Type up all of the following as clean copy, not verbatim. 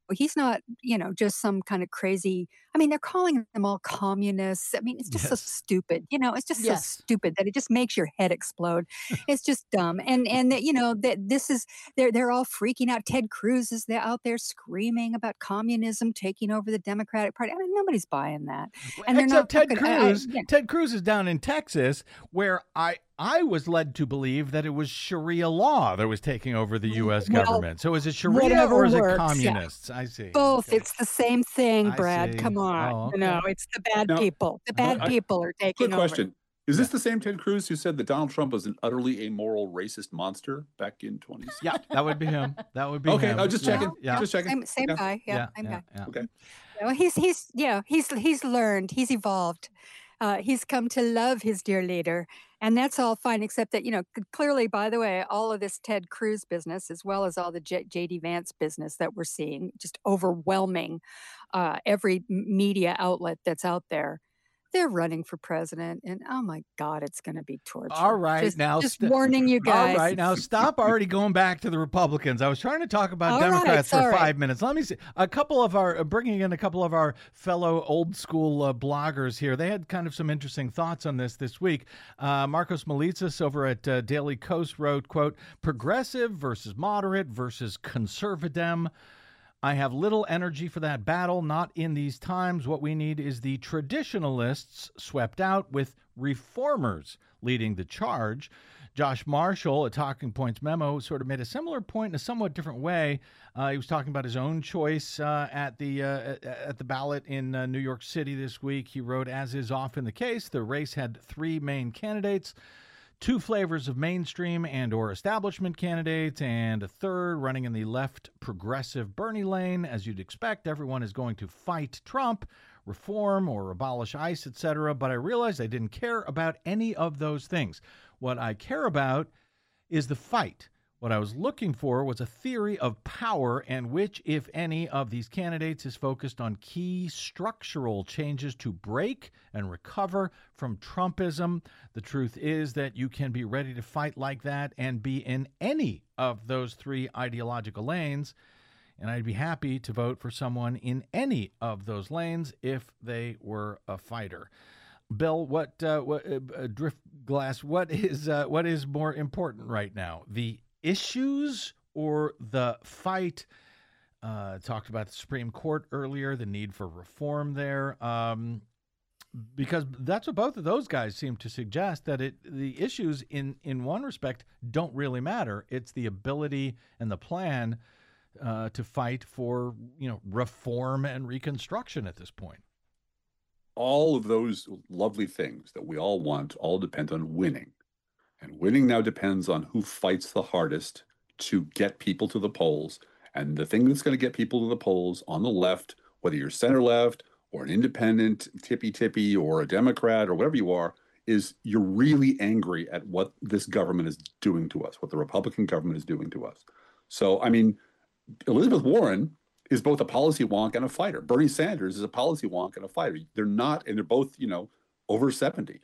he's not, just some kind of crazy. I mean, they're calling them all communists. I mean, it's just so Yes. stupid. It's just so Yes. stupid that it just makes your head explode. It's just dumb. And that, that this is they're all freaking out. Ted Cruz is there out there screaming about communism taking over the Democratic Party. I mean, nobody's buying that. Well, And they're not except Ted going to Cruz. Ted Cruz is down in Texas, where I was led to believe that it was Sharia law that was taking over the U.S. well, government. So is it Sharia whatever or is it works, yeah. communists? I see. Both. Okay. It's the same thing, I Brad. see. Come on. Oh, okay. It's the bad Now, people. The bad I, people are quick taking over. question. Is Yeah. this the same Ted Cruz who said that Donald Trump was an utterly amoral, racist monster back in 2016? Yeah, that would be him. That would be Okay, him. I was just Yeah, checking. Yeah. Just checking. Same Yeah. guy. Yeah, Yeah. same Yeah. guy. Yeah. Okay. He's learned. He's evolved. He's come to love his dear leader, and that's all fine. Except that clearly, by the way, all of this Ted Cruz business, as well as all the JD Vance business that we're seeing, just overwhelming every media outlet that's out there. They're running for president, and oh my God, it's going to be torture. All right, just warning you guys. All right, now stop already going back to the Republicans. I was trying to talk about All Democrats for right, 5 minutes. Let me see bringing in a couple of our fellow old school bloggers here. They had kind of some interesting thoughts on this week. Marcos Melitsas over at Daily Kos wrote, quote, "Progressive versus moderate versus conservative. I have little energy for that battle, not in these times. What we need is the traditionalists swept out with reformers leading the charge." Josh Marshall, at Talking Points Memo, sort of made a similar point in a somewhat different way. He was talking about his own choice at the ballot in New York City this week. He wrote, "As is often the case, the race had three main candidates, two flavors of mainstream and or establishment candidates, and a third running in the left progressive Bernie lane. As you'd expect, everyone is going to fight Trump, reform or abolish ICE, etc. But I realized I didn't care about any of those things. What I care about is the fight. What I was looking for was a theory of power and which, if any, of these candidates is focused on key structural changes to break and recover from Trumpism. The truth is that you can be ready to fight like that and be in any of those three ideological lanes. And I'd be happy to vote for someone in any of those lanes if they were a fighter." Bill, what Driftglass? What is more important right now, the issues or the fight? Talked about the Supreme Court earlier, the need for reform there, because that's what both of those guys seem to suggest, that the issues in one respect don't really matter. It's the ability and the plan to fight for reform and reconstruction at this point. All of those lovely things that we all want all depend on winning. And winning now depends on who fights the hardest to get people to the polls. And the thing that's going to get people to the polls on the left, whether you're center left or an independent, tippy or a Democrat or whatever you are, is you're really angry at what this government is doing to us, what the Republican government is doing to us. So, I mean, Elizabeth Warren is both a policy wonk and a fighter. Bernie Sanders is a policy wonk and a fighter. They're not, and they're both, over 70.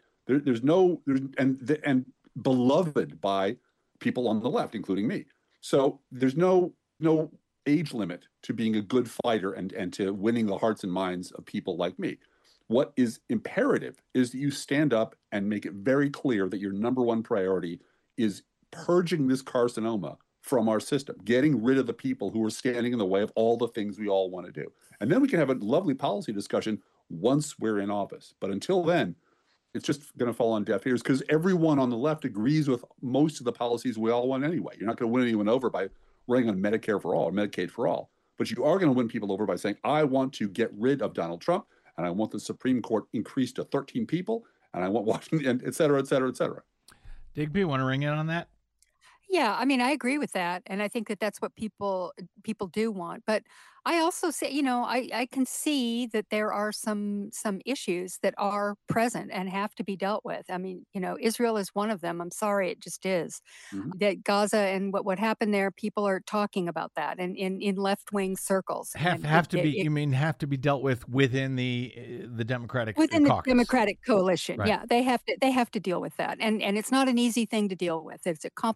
And beloved by people on the left, including me. So there's no age limit to being a good fighter and to winning the hearts and minds of people like me. What is imperative is that you stand up and make it very clear that your number one priority is purging this carcinoma from our system, getting rid of the people who are standing in the way of all the things we all want to do. And then we can have a lovely policy discussion once we're in office. But until then, it's just going to fall on deaf ears because everyone on the left agrees with most of the policies we all want anyway. You're not going to win anyone over by running on Medicare for all or Medicaid for all. But you are going to win people over by saying, I want to get rid of Donald Trump, and I want the Supreme Court increased to 13 people, and I want Washington, et cetera, et cetera, et cetera. Digby, want to ring in on that? Yeah, I mean, I agree with that, and I think that that's what people do want. But I also say, I can see that there are some issues that are present and have to be dealt with. I mean, Israel is one of them. I'm sorry, it just is. Mhm. That Gaza and what happened there, people are talking about that, and in left wing circles. And Have to be. You mean have to be dealt with within the Democratic within the caucus. Democratic coalition. Right. Yeah, they have to deal with that, and it's not an easy thing to deal with. It's a complicated issue.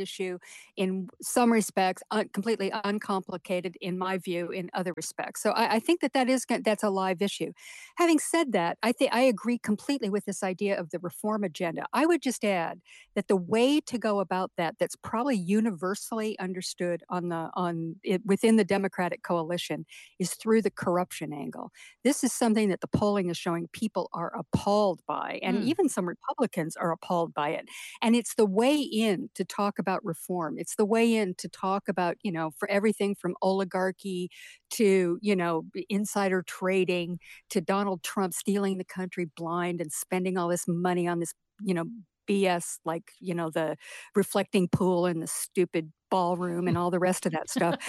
issue in some respects, completely uncomplicated in my view in other respects. So I think that's a live issue. Having said that, I think I agree completely with this idea of the reform agenda. I would just add that the way to go about that's probably universally understood within the Democratic coalition is through the corruption angle. This is something that the polling is showing people are appalled by, and even some Republicans are appalled by it. And it's the way in to talk about reform. It's the way in to talk about, for everything from oligarchy to, insider trading to Donald Trump stealing the country blind and spending all this money on this, BS, like, the reflecting pool and the stupid ballroom and all the rest of that stuff.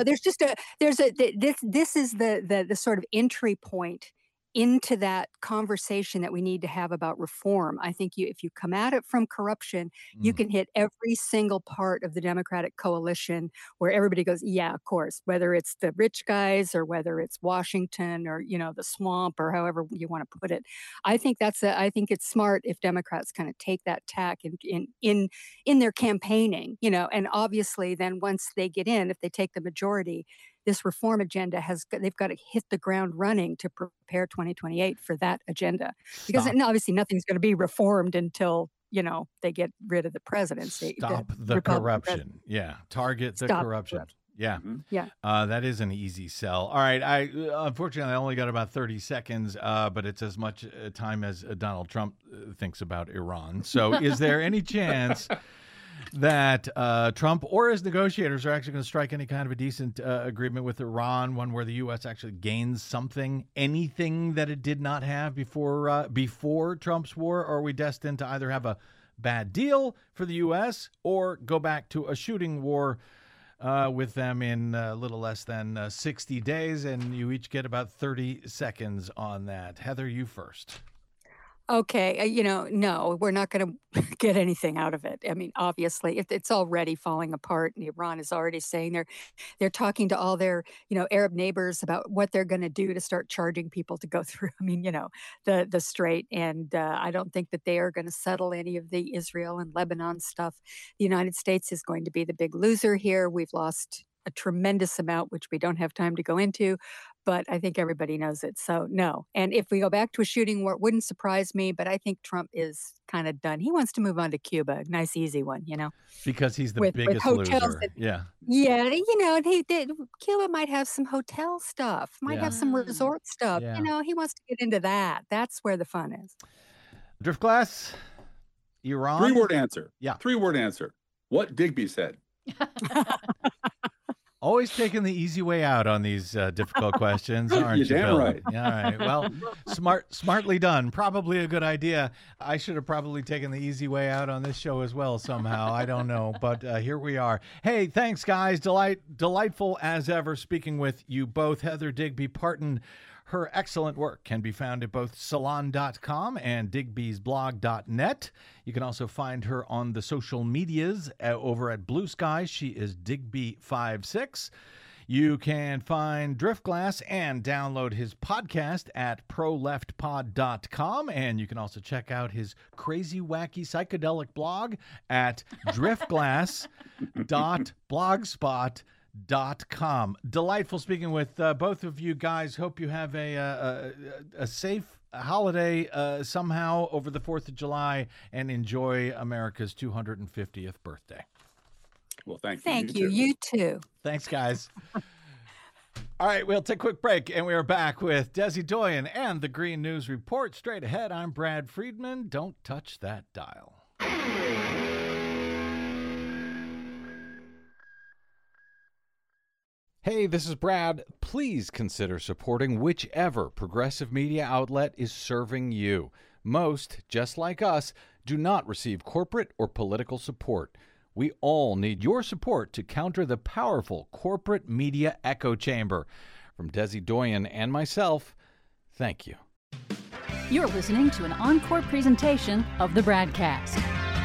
This is the sort of entry point into that conversation that we need to have about reform. I think if you come at it from corruption, you can hit every single part of the Democratic coalition where everybody goes, yeah, of course, whether it's the rich guys or whether it's Washington or, the swamp or however you want to put it. I think I think it's smart if Democrats kind of take that tack in their campaigning, and obviously then once they get in, if they take the majority, this reform agenda they've got to hit the ground running to prepare 2028 for that agenda. Because obviously nothing's going to be reformed until, they get rid of the presidency. Stop the corruption. Yeah. Target the corruption. Yeah. Mm-hmm. Yeah. That is an easy sell. All right. Unfortunately, I only got about 30 seconds, but it's as much time as Donald Trump thinks about Iran. So is there any chance that Trump or his negotiators are actually going to strike any kind of a decent agreement with Iran, one where the U.S. actually gains anything that it did not have before Trump's war? Or are we destined to either have a bad deal for the U.S. or go back to a shooting war with them in a little less than 60 days? And you each get about 30 seconds on that. Heather, you first. Okay, no, we're not going to get anything out of it. I mean, obviously, it's already falling apart, and Iran is already saying they're talking to all their, Arab neighbors about what they're going to do to start charging people to go through. I mean, the strait, and I don't think that they are going to settle any of the Israel and Lebanon stuff. The United States is going to be the big loser here. We've lost a tremendous amount, which we don't have time to go into, but I think everybody knows it. So no. And if we go back to a shooting war, it wouldn't surprise me, but I think Trump is kind of done. He wants to move on to Cuba, a nice, easy one, Because he's the biggest loser. Yeah. Yeah. Cuba might have some hotel stuff, might have some resort stuff. Yeah. He wants to get into that. That's where the fun is. Driftglass, Iran. 3-word answer. Yeah. 3-word answer. What Digby said. Always taking the easy way out on these difficult questions, aren't you, You're damn Bill? right. Yeah, all right. Well, smartly done. Probably a good idea. I should have probably taken the easy way out on this show as well somehow. I don't know, but here we are. Hey, thanks, guys. Delightful as ever speaking with you both. Heather Digby Parton. Her excellent work can be found at both salon.com and digbysblog.net. You can also find her on the social medias over at Blue Sky. She is Digby56. You can find Driftglass and download his podcast at proleftpod.com. And you can also check out his crazy, wacky, psychedelic blog at driftglass.blogspot.com. Delightful speaking with both of you guys. Hope you have a safe holiday somehow over the 4th of July and enjoy America's 250th birthday. Well, thank you. Thank you. You too. Thanks, guys. All right, we'll take a quick break, and we are back with Desi Doyen and the Green News Report. Straight ahead, I'm Brad Friedman. Don't touch that dial. Hey, this is Brad. Please consider supporting whichever progressive media outlet is serving you. Most, just like us, do not receive corporate or political support. We all need your support to counter the powerful corporate media echo chamber. From Desi Doyen and myself, thank you. You're listening to an encore presentation of the Bradcast.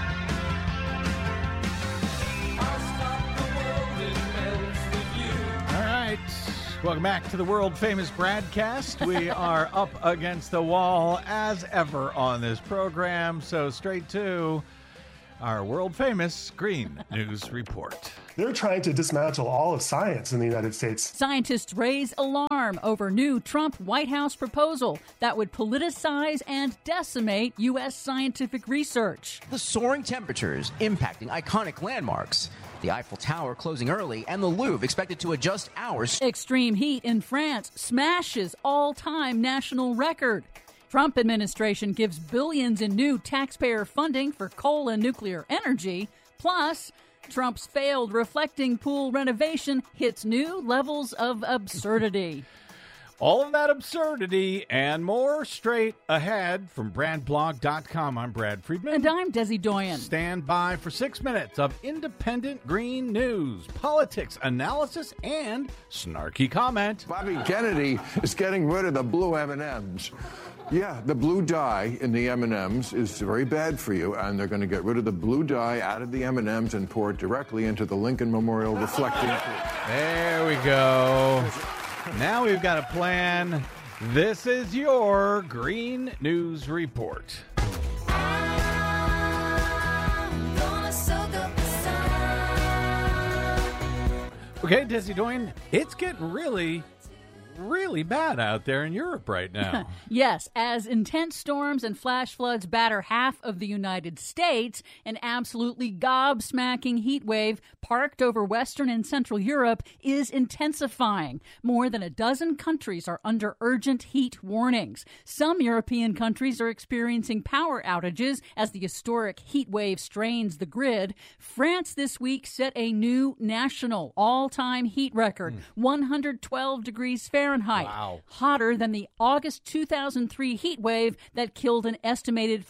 Welcome back to the world-famous Bradcast. We are up against the wall as ever on this program, so straight to our world-famous Green News Report. They're trying to dismantle all of science in the United States. Scientists raise alarm over new Trump White House proposal that would politicize and decimate U.S. scientific research. The soaring temperatures impacting iconic landmarks. The Eiffel Tower closing early and the Louvre expected to adjust hours. Extreme heat in France smashes all-time national record. Trump administration gives billions in new taxpayer funding for coal and nuclear energy. Plus, Trump's failed reflecting pool renovation hits new levels of absurdity. All of that absurdity and more straight ahead from BradBlog.com. I'm Brad Friedman. And I'm Desi Doyen. Stand by for 6 minutes of independent green news, politics, analysis, and snarky comment. Bobby Kennedy is getting rid of the blue M&Ms. Yeah, the blue dye in the M&Ms is very bad for you, and they're going to get rid of the blue dye out of the M&Ms and pour it directly into the Lincoln Memorial reflecting pool. There we go. Now we've got a plan. This is your Green News Report. Okay, Desi Doyen, it's getting really bad out there in Europe right now. Yes, as intense storms and flash floods batter half of the United States, an absolutely gobsmacking heat wave parked over Western and Central Europe is intensifying. More than a dozen countries are under urgent heat warnings. Some European countries are experiencing power outages as the historic heat wave strains the grid. France this week set a new national all-time heat record, 112 degrees Fahrenheit. Wow. Hotter than the August 2003 heat wave that killed an estimated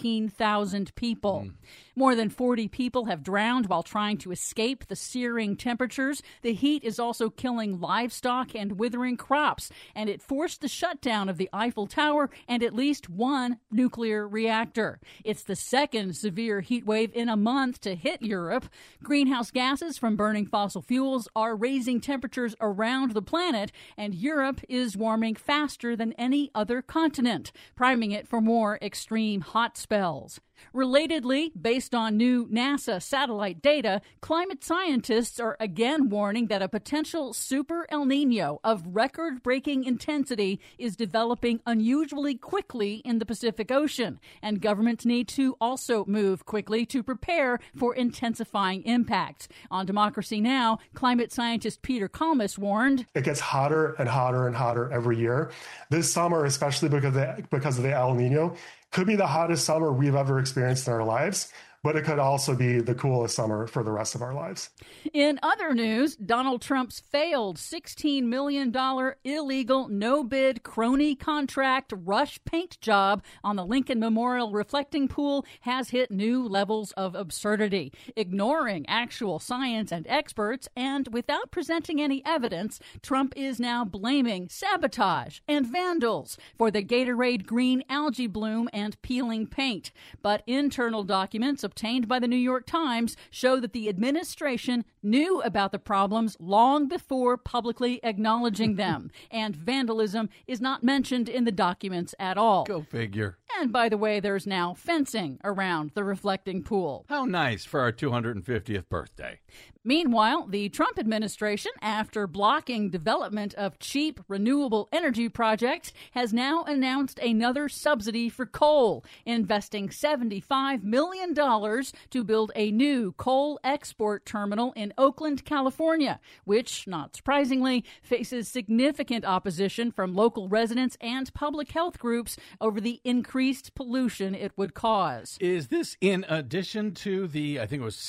14,000 people. More than 40 people have drowned while trying to escape the searing temperatures. The heat is also killing livestock and withering crops, and it forced the shutdown of the Eiffel Tower and at least one nuclear reactor. It's the second severe heat wave in a month to hit Europe. Greenhouse gases from burning fossil fuels are raising temperatures around the planet, and Europe is warming faster than any other continent, priming it for more extreme hot spells. Relatedly, based on new NASA satellite data, climate scientists are again warning that a potential super El Nino of record-breaking intensity is developing unusually quickly in the Pacific Ocean, and governments need to also move quickly to prepare for intensifying impacts. On Democracy Now!, climate scientist Peter Kalmus warned, It gets hotter and hotter and hotter every year. This summer, especially because of the El Nino, could be the hottest summer we've ever experienced in our lives, but it could also be the coolest summer for the rest of our lives. In other news, Donald Trump's failed $16 million illegal no-bid crony contract rush paint job on the Lincoln Memorial reflecting pool has hit new levels of absurdity. Ignoring actual science and experts and without presenting any evidence, Trump is now blaming sabotage and vandals for the Gatorade green algae bloom and peeling paint. But internal documents obtained by the New York Times show that the administration knew about the problems long before publicly acknowledging them, and vandalism is not mentioned in the documents at all. Go figure. And by the way, there's now fencing around the reflecting pool. How nice for our 250th birthday. Meanwhile, the Trump administration, after blocking development of cheap renewable energy projects, has now announced another subsidy for coal, investing $75 million to build a new coal export terminal in Oakland, California, which, not surprisingly, faces significant opposition from local residents and public health groups over the increased pollution it would cause. Is this in addition to the, I think it was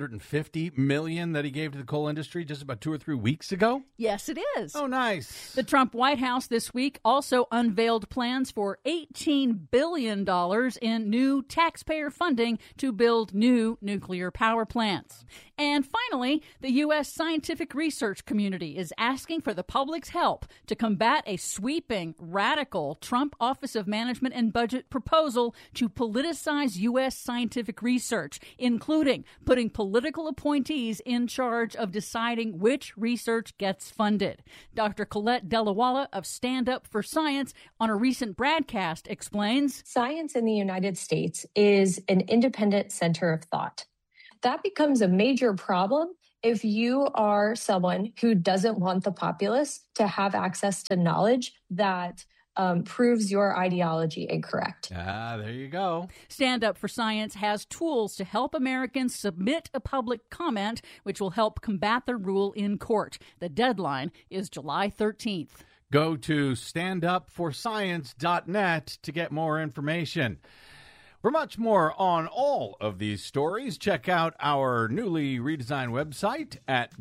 $750 million that he gave to the coal industry just about 2 or 3 weeks ago? Yes, it is. Oh, nice. The Trump White House this week also unveiled plans for $18 billion in new taxpayer funding to build new nuclear power plants. And finally, the U.S. scientific research community is asking for the public's help to combat a sweeping, radical Trump Office of Management and Budget proposal to politicize U.S. scientific research, including putting political appointees in charge of deciding which research gets funded. Dr. Colette Delawala of Stand Up for Science on a recent broadcast explains, science in the United States is an independent center of thought. That becomes a major problem if you are someone who doesn't want the populace to have access to knowledge that proves your ideology incorrect. There you go. Stand Up for Science has tools to help Americans submit a public comment, which will help combat the rule in court. The deadline is July 13th. Go to standupforscience.net to get more information. For much more on all of these stories, check out our newly redesigned website at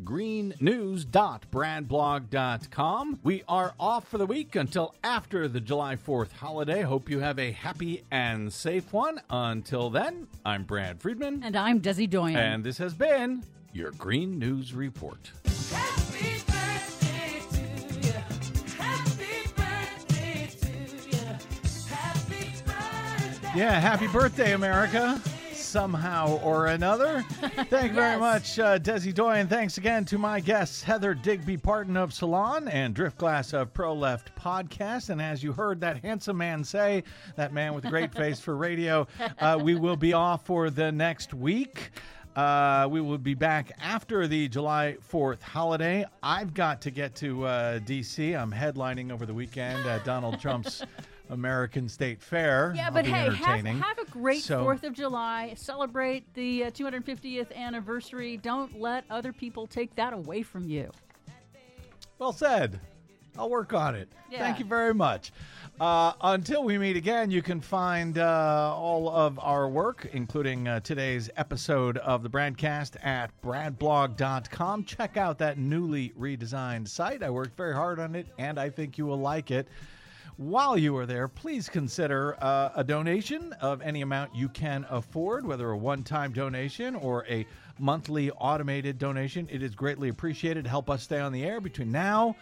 greennews.bradblog.com. We are off for the week until after the July 4th holiday. Hope you have a happy and safe one. Until then, I'm Brad Friedman. And I'm Desi Doyen. And this has been your Green News Report. Happy birthday to you. Happy birthday to you. Happy birthday. Yeah, happy birthday, America. Somehow or another. Thank you very much, Desi Doyen. Thanks again to my guests, Heather Digby Parton of Salon and Driftglass of Pro Left Podcast. And as you heard that handsome man say, that man with a great face for radio, we will be off for the next week. We will be back after the July 4th holiday. I've got to get to D.C. I'm headlining over the weekend at Donald Trump's American State Fair. Yeah, but hey, have a great So- 4th of July. Celebrate the 250th anniversary. Don't let other people take that away from you. Well said. I'll work on it. Yeah. Thank you very much. Until we meet again, you can find all of our work, including today's episode of the Bradcast, at bradblog.com. Check out that newly redesigned site. I worked very hard on it, and I think you will like it. While you are there, please consider a donation of any amount you can afford, whether a one-time donation or a monthly automated donation. It is greatly appreciated. Help us stay on the air between now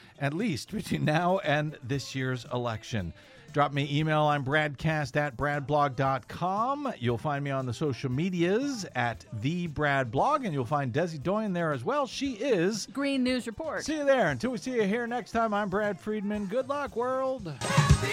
and this year's election. Drop me email. I'm bradcast@bradblog.com. You'll find me on the social medias at @TheBradBlog, and you'll find Desi Doyen there as well. She is Green News Report. See you there. Until we see you here next time, I'm Brad Friedman. Good luck, world. Happy